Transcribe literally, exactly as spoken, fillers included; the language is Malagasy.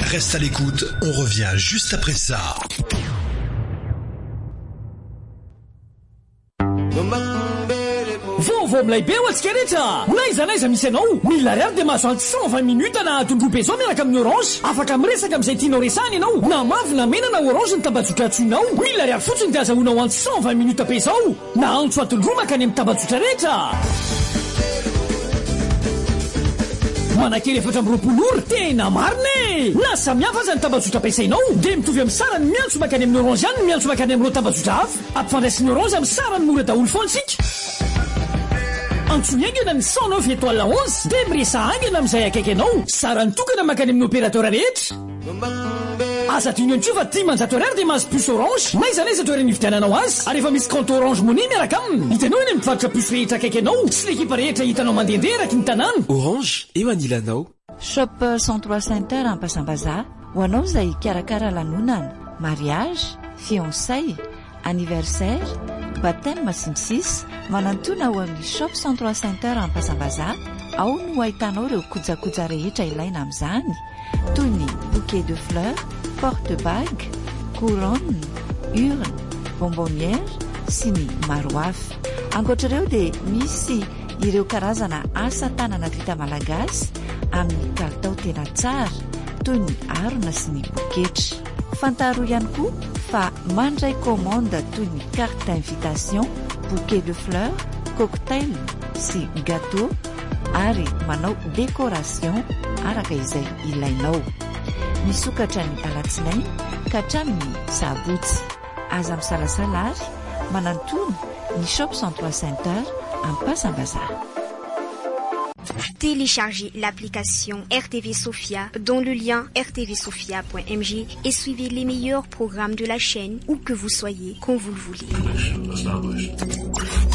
Reste à l'écoute, on revient juste après ça. Vovô milay be ho antsika rehetra. Naiza naiza misy anao. Mila ariary dia mahazo cent vingt minutes na tondro peso miaraka amin'ny orange. Afaka miresaka amin'izay tianao resahana ianao. Na mavy na mena na orange ny tambazotra antsoinao. Mila ariary fotsiny dia azahoanao antsy cent vingt minutes peso. Na antso atondro makany amin'ny tambazotra rehetra. Manakely efatra amby roapolo ora tena marina. Na samihafa aza ny tambazotra ampiasainao dia mitovy amin'ny sarany miantso makany amin'ny orange ihany ny miantso makany amin'ireo tambazotra hafa. Ampifandraisiny orange amin'ny sarany mora daholo foana isika. Antsoiangana ny cent neuf étoile onze dia miresa angana amin'izay akaiky anao. Sarany tokana makany amin'ny opérateur rehetra. Asa tiany antsio fa dimanjato ariary dia mahazo puce orange. Naiza naiza toerana hividiananao azy. Ary efa misy compte orange money miaraka aminy. Hitanao eny amin'ny mpivarotra puce rehetra akaiky anao. Sy l'ekipa rehetra hitanao mandehandeha eraky ny tanàna. Orange eo anilanao. Shop cent trois Center Ampasambaza. Ho anao izay karakara lanonana, mariage, fiançailles, anniversaire, baptême sy ny sisa, manantona ao amin'ny Shop cent trois Center Ampasambaza. Ao no ahitanao ireo kojakoja rehetra ilaina amin'izany, toy ny bouquet de fleurs, porte-bague, couronne, urne, bonbonnière sy ny maro hafa. Ankoatr'ireo dia misy ireo karazana asa tanana vita malagasy amin'ny kalitao tena tsara, toy ny harona sy ny poketra. Fantaro ihany koa fa mandray commande toy ny carte d'invitation, bouquet de fleurs, cocktail sy gâteau ary manao décoration araka izay ilainao. Misokatra ny alatsinainy ka hatramin'ny sabotsy. Aza misalasala ary manantony ny Shop cent trois Center Ampasambaza. Téléchargez l'application R T V Sofia dont le lien r t v sofia point m j et suivez les meilleurs programmes de la chaîne où que vous soyez, quand vous le voulez.